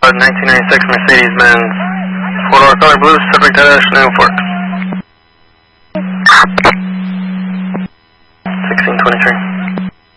1996 Mercedes-Benz, 4-door color blue, subject dash, Newport. 1623.